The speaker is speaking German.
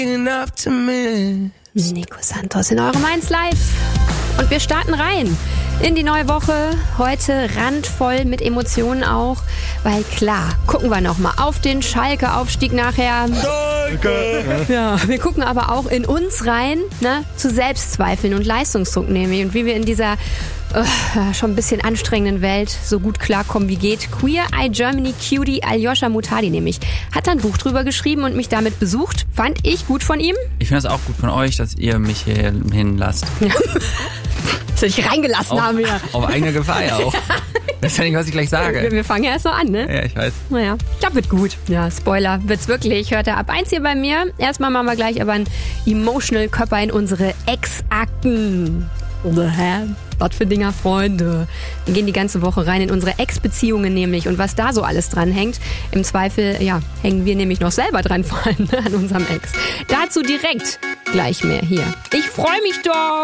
Nico Santos in eurem 1 Live. Und wir starten rein in die neue Woche. Heute randvoll mit Emotionen auch. Weil klar, gucken wir nochmal auf den Schalke-Aufstieg nachher. Schalke! Ja, wir gucken aber auch in uns rein, ne, zu Selbstzweifeln und Leistungsdruck nämlich. Und wie wir in dieser schon ein bisschen anstrengenden Welt so gut klarkommen wie geht. Queer Eye Germany Cutie Aljoscha Muhtadi nämlich hat ein Buch drüber geschrieben und mich damit besucht. Fand ich gut von ihm. Ich finde es auch gut von euch, dass ihr mich hier hinlasst. Dass wir dich reingelassen haben hier. Auf eigene Gefahr ja auch. Das ist ja nicht, was ich gleich sage. Wir fangen ja erst so an, ne? Ja, ich weiß. Naja, ich glaube, wird gut. Ja, Spoiler, wird's wirklich. Hört er ab 1 hier bei mir. Erstmal machen wir gleich aber einen Emotional Körper in unsere Ex-Akten. Oder hä? Was für Dinger, Freunde. Wir gehen die ganze Woche rein in unsere Ex-Beziehungen nämlich und was da so alles dran hängt. Im Zweifel, ja, hängen wir nämlich noch selber dran vor allem an unserem Ex. Dazu direkt gleich mehr hier. Ich freue mich doch!